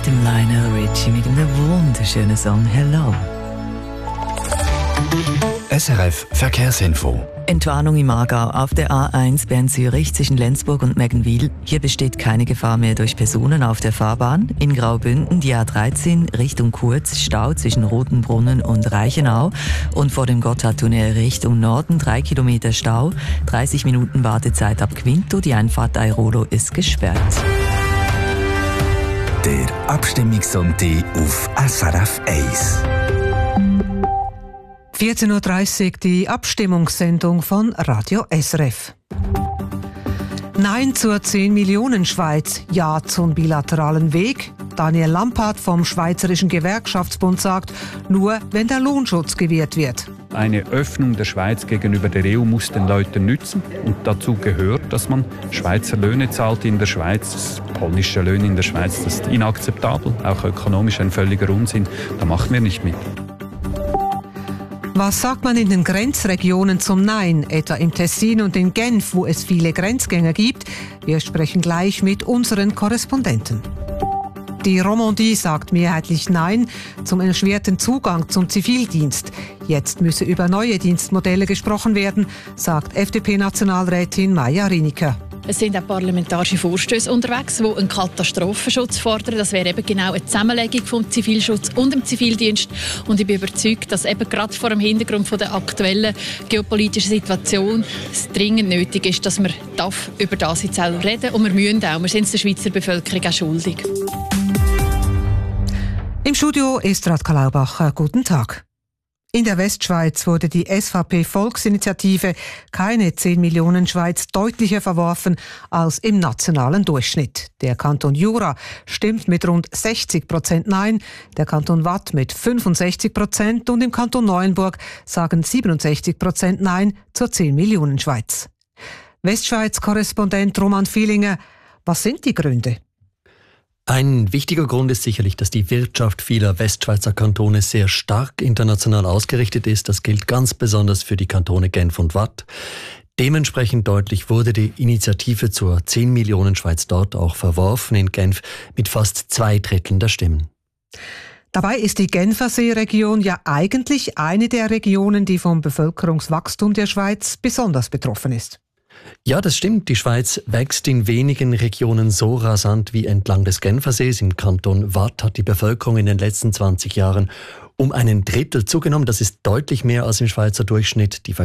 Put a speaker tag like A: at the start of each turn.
A: dem Lionel Richie mit einem wunderschönen Song «Hello».
B: SRF Verkehrsinfo.
A: Entwarnung im Aargau auf der A1 Bern-Zürich zwischen Lenzburg und Meggenwil. Hier besteht keine Gefahr mehr durch Personen auf der Fahrbahn. In Graubünden die A13 Richtung Kurz, Stau zwischen Rotenbrunnen und Reichenau. Und vor dem Gotthardtunnel Richtung Norden 3 Kilometer Stau. 30 Minuten Wartezeit ab Quinto. Die Einfahrt Airolo ist gesperrt.
B: Der Abstimmungssonntag auf SRF 1.
C: 14.30 Uhr die Abstimmungssendung von Radio SRF. Nein zur 10 Millionen Schweiz, Ja zum bilateralen Weg. Daniel Lampard vom Schweizerischen Gewerkschaftsbund sagt, nur wenn der Lohnschutz gewährt wird.
D: Eine Öffnung der Schweiz gegenüber der EU muss den Leuten nützen. Und dazu gehört, dass man Schweizer Löhne zahlt in der Schweiz. Polnische Löhne in der Schweiz, das ist inakzeptabel, auch ökonomisch ein völliger Unsinn. Da machen wir nicht mit.
C: Was sagt man in den Grenzregionen zum Nein, etwa im Tessin und in Genf, wo es viele Grenzgänger gibt? Wir sprechen gleich mit unseren Korrespondenten. Die Romandie sagt mehrheitlich Nein zum erschwerten Zugang zum Zivildienst. Jetzt müsse über neue Dienstmodelle gesprochen werden, sagt FDP-Nationalrätin Maja Rieniker.
E: Es sind auch parlamentarische Vorstöße unterwegs, die einen Katastrophenschutz fordern. Das wäre eben genau eine Zusammenlegung vom Zivilschutz und dem Zivildienst. Und ich bin überzeugt, dass eben gerade vor dem Hintergrund der aktuellen geopolitischen Situation es dringend nötig ist, dass wir über das jetzt auch reden. Und wir müssen auch. Wir sind es der Schweizer Bevölkerung auch schuldig.
C: Im Studio ist Radka Laubacher. Guten Tag. In der Westschweiz wurde die SVP-Volksinitiative «Keine 10 Millionen Schweiz» deutlicher verworfen als im nationalen Durchschnitt. Der Kanton Jura stimmt mit rund 60% Nein, der Kanton Waadt mit 65% und im Kanton Neuenburg sagen 67% Nein zur 10 Millionen Schweiz. Westschweiz-Korrespondent Roman Vielinger, was sind die Gründe?
F: Ein wichtiger Grund ist sicherlich, dass die Wirtschaft vieler Westschweizer Kantone sehr stark international ausgerichtet ist. Das gilt ganz besonders für die Kantone Genf und Waadt. Dementsprechend deutlich wurde die Initiative zur 10 Millionen Schweiz dort auch verworfen, in Genf mit fast 2/3 der Stimmen.
C: Dabei ist die Genfersee-Region ja eigentlich eine der Regionen, die vom Bevölkerungswachstum der Schweiz besonders betroffen ist.
F: Ja, das stimmt. Die Schweiz wächst in wenigen Regionen so rasant wie entlang des Genfersees. Im Kanton Waadt hat die Bevölkerung in den letzten 20 Jahren um 1/3 zugenommen. Das ist deutlich mehr als im Schweizer Durchschnitt. Die